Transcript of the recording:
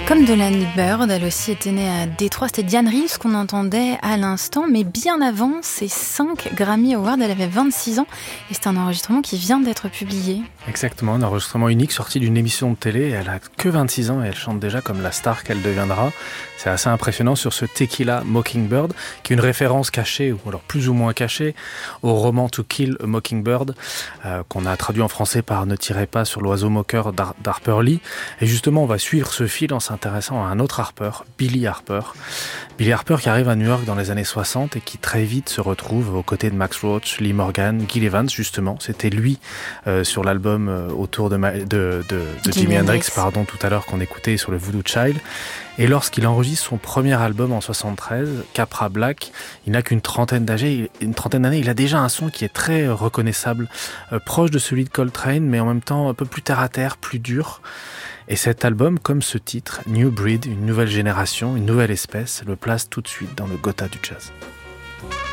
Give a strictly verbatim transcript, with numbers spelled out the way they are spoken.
Comme Delaney Bird, elle aussi était née à Détroit. C'était Diane Reeves qu'on entendait à l'instant, mais bien avant ses cinq Grammy Awards, elle avait vingt-six ans et c'est un enregistrement qui vient d'être publié. Exactement, un enregistrement unique sorti d'une émission de télé. Elle a que vingt-six ans et elle chante déjà comme la star qu'elle deviendra. C'est assez impressionnant sur ce Tequila Mockingbird, qui est une référence cachée, ou alors plus ou moins cachée, au roman To Kill a Mockingbird, euh, qu'on a traduit en français par Ne tirez pas sur l'oiseau moqueur d'Har- d'Harper Lee. Et justement, on va suivre ce fil en s'intéressant à un autre Harper, Billy Harper. Billy Harper qui arrive à New York dans les années soixante et qui très vite se retrouve aux côtés de Max Roach, Lee Morgan, Gil Evans justement. C'était lui euh, sur l'album euh, autour de, Ma- de, de, de Jimi Hendrix, pardon, tout à l'heure qu'on écoutait sur le Voodoo Child. Et lorsqu'il enregistre son premier album en soixante-treize, Capra Black, il n'a qu'une trentaine d'âge, une trentaine d'années. Il a déjà un son qui est très reconnaissable, euh, proche de celui de Coltrane, mais en même temps un peu plus terre à terre, plus dur. Et cet album, comme ce titre, New Breed, une nouvelle génération, une nouvelle espèce, le place tout de suite dans le Gotha du jazz.